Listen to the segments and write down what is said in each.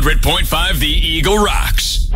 100.5 The Eagle rocks.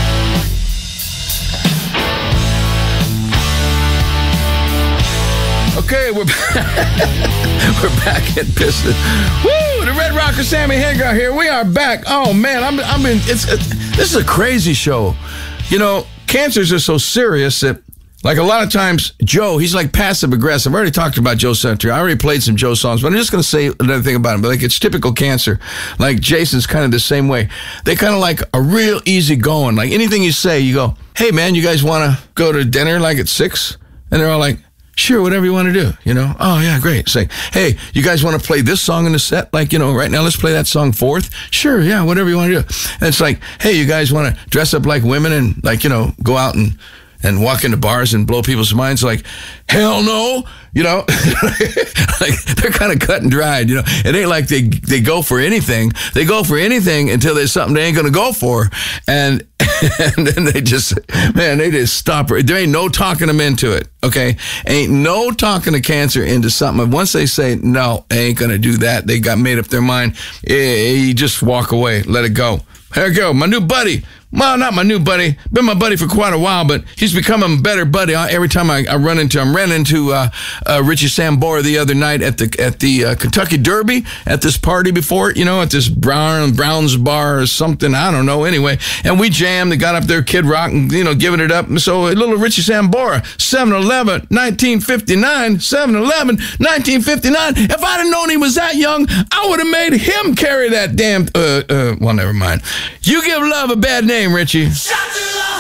Okay, we're back at business. Woo! The Red Rocker Sammy Hagar here. We are back. Oh man, this is a crazy show. You know, cancers are so serious that, like, a lot of times, Joe, he's like passive aggressive. I already talked about Joe Center. I already played some Joe songs, but I'm just going to say another thing about him. But like, it's typical cancer. Like, Jason's kind of the same way. They kind of like a real easy going. Like, anything you say, you go, hey man, you guys want to go to dinner like at 6? And they're all like, sure, whatever you want to do, you know? Oh, yeah, great. Say, hey, you guys want to play this song in the set? Like, you know, right now, let's play that song fourth? Sure, yeah, whatever you want to do. And it's like, hey, you guys want to dress up like women and, like, you know, go out and walk into bars and blow people's minds? Like, hell no, you know? Like, they're kind of cut and dried, you know? It ain't like they go for anything. They go for anything until there's something they ain't going to go for. And then they just stop. There ain't no talking them into it, okay? Ain't no talking the cancer into something. Once they say, no, I ain't going to do that, they got made up their mind, you just walk away, let it go. Here we go, my new buddy. Well, not my new buddy. Been my buddy for quite a while, but he's becoming a better buddy every time I run into him. Ran into Richie Sambora the other night at the Kentucky Derby at this party before, you know, at this Browns bar or something. I don't know. Anyway, and we jammed. They got up there, Kid Rock, and, you know, giving it up. And so little Richie Sambora, 7/11, 1959, 7/11, 1959. If I'd have known he was that young, I would have made him carry that damn. Well, never mind. You give love a bad name, Richie.